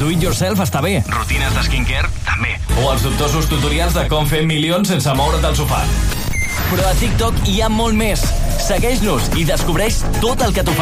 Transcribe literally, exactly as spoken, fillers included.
do it yourself està bé. Rutines de skincare, també. O els dubtosos tutorials de com fer milions sense moure't del sofà. Però a TikTok hi ha molt més. Segueix-nos i descobreix tot el que t'oferim.